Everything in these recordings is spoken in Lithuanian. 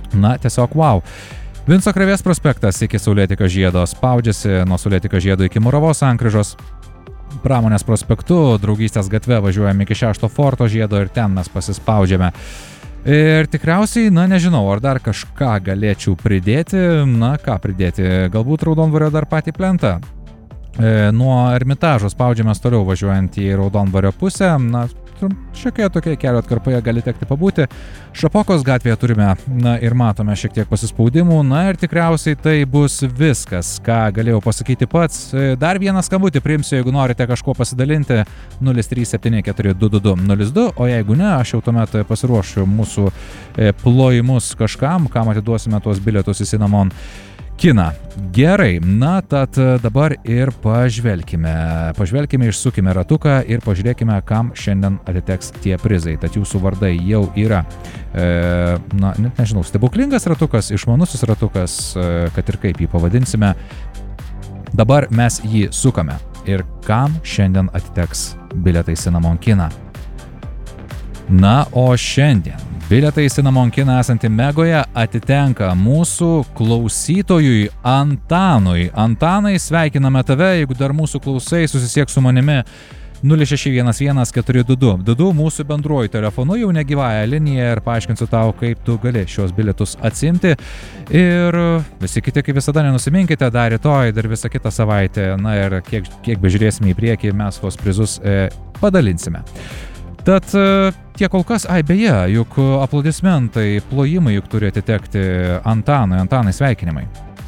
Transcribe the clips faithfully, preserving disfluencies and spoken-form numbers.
Na, tiesiog wow. Vinco Krėvės prospektas iki Saulėtekio žiedo spaudžiasi, nuo Saulėtekio žiedo iki Muravos sankryžos. Pramonės prospektu, Draugystės gatve važiuojame iki šešto forto žiedo ir ten mes pasispaudžiame. Ir tikriausiai, na nežinau, ar dar kažką galėčiau pridėti, na ką pridėti, galbūt Raudondvario dar patį plentą. E, nuo Ermitažo spaudžiamės toliau važiuojant į Raudondvario pusę, na šiokia tokia kelio atkarpoje gali tekti pabūti. Šapokos gatvėje turime, na ir matome šiek tiek pasispaudimų, na ir tikriausiai tai bus viskas, ką galėjau pasakyti pats. Dar vieną skambutį priimsiu, jeigu norite kažkuo pasidalinti, nulis trys septyni keturi du du du nulis du, o jeigu ne, aš jau tuomet pasiruošiu mūsų plojimus kažkam, kam atiduosime tuos bilietus į Cinnamon kiną. Gerai, na tad dabar ir pažvelkime. Pažvelkime, išsukime ratuką ir pažiūrėkime, kam šiandien atiteks tie prizai. Tad jūsų vardai jau yra, e, na, net nežinau, stebuklingas ratukas, išmanusis ratukas, e, kad ir kaip jį pavadinsime. Dabar mes jį sukame. Ir kam šiandien atiteks bilietai Cinnamon kiną? Na, o šiandien bilietai į Cinnamon kiną esantį Megoje atitenka mūsų klausytojui Antanui. Antanai, sveikiname tave, jeigu dar mūsų klausai, susisiek su manimi nulis šeši vienas vienas keturi du du du du mūsų bendruoju telefonu, jau negyvąją liniją, ir paaiškinsiu tau, kaip tu gali šios bilietus atsimti. Ir visi kiti, kaip visada, nenusiminkite, dar rytoj, dar visą kitą savaitę, na ir kiek, kiek bežiūrėsime į priekį, mes tuos prizus e, padalinsime. Tad tiek kol kas, ai beje, juk aplodismentai, plojimai juk turi atitekti Antanui. Antanai, sveikinimai.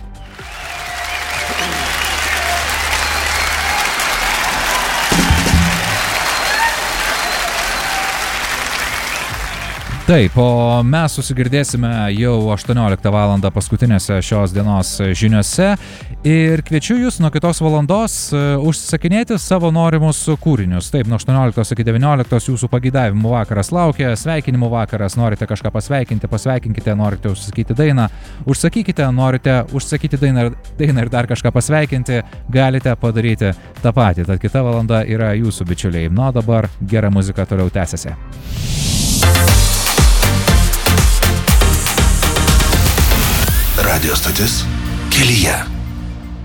Taip, o mes susigirdėsime jau aštuonioliktą valandą paskutinėse šios dienos žiniose ir kviečiu jūs nuo kitos valandos užsisakinėti savo norimus kūrinius. Taip, nuo aštuonioliktos iki devynioliktos jūsų pageidavimų vakaras laukia, sveikinimų vakaras, norite kažką pasveikinti, pasveikinkite, norite užsakyti dainą, užsakykite, norite užsakyti dainą, dainą ir dar kažką pasveikinti, galite padaryti tą patį. Tad kita valanda yra jūsų bičiuliai. Nu, dabar gera muzika toliau tęsiasi. Radio stotis kelyje.